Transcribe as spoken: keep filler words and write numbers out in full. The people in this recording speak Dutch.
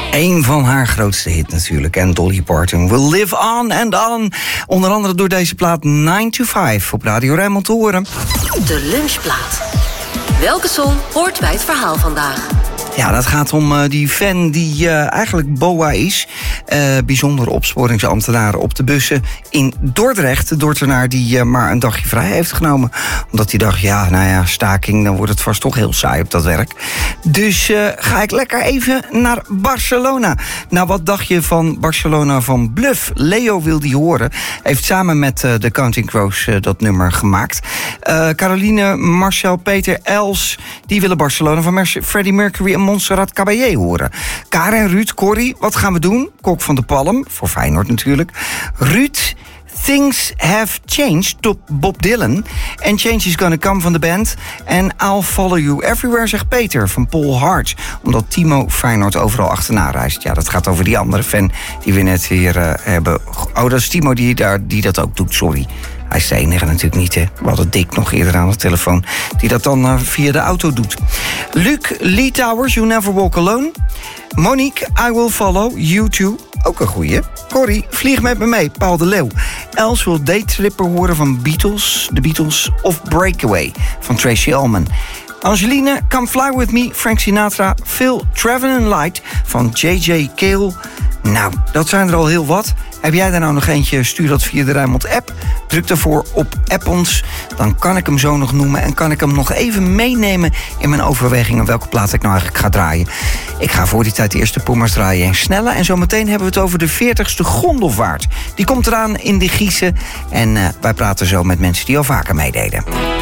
Eén van haar grootste hit natuurlijk. En Dolly Parton will live on and on. Onder andere door deze plaat nine to five op Radio Rijnmond te horen. De lunchplaat. Welke song hoort bij het verhaal vandaag? Ja, dat gaat om uh, die fan die uh, eigenlijk B O A is. Uh, bijzondere opsporingsambtenaar op de bussen in Dordrecht. De Dordtenaar die uh, maar een dagje vrij heeft genomen. Omdat hij dacht, ja, nou ja, staking, dan wordt het vast toch heel saai op dat werk. Dus uh, ga ik lekker even naar Barcelona. Nou, wat dacht je van Barcelona van Bluff? Leo wil die horen. Heeft samen met uh, de Counting Crows uh, dat nummer gemaakt. Uh, Caroline, Marcel, Peter, Els, die willen Barcelona van Mer- Freddie Mercury en Montserrat Caballé horen. Karen, Ruud, Corrie, wat gaan we doen? Kok van de Palm, voor Feyenoord natuurlijk. Ruud, Things Have Changed, tot Bob Dylan. And Change Is Gonna Come van de band. En I'll Follow You Everywhere, zegt Peter van Paul Hart. Omdat Timo Feyenoord overal achterna reist. Ja, dat gaat over die andere fan die we net weer uh, hebben. Oh, dat is Timo die, daar, die dat ook doet, sorry. Hij is de enige natuurlijk niet, hè. We hadden Dick nog eerder aan de telefoon, die dat dan uh, via de auto doet. Luc, Lee Towers, You Never Walk Alone. Monique, I Will Follow, You Too. Ook een goeie. Corrie, Vlieg met me mee, Paul de Leeuw. Els wil Daytripper horen van Beatles, de Beatles. Of Breakaway van Tracy Ullman. Angeline, Come Fly With Me, Frank Sinatra. Phil, Traveling Light van J J Cale. Nou, dat zijn er al heel wat. Heb jij er nou nog eentje, stuur dat via de Rijnmond-app. Druk daarvoor op App ons. Dan kan ik hem zo nog noemen en kan ik hem nog even meenemen in mijn overwegingen welke plaat ik nou eigenlijk ga draaien. Ik ga voor die tijd de eerste Puma's draaien en snellen. En zometeen hebben we het over de veertigste gondelvaart. Die komt eraan in de Giezen. En uh, wij praten zo met mensen die al vaker meededen.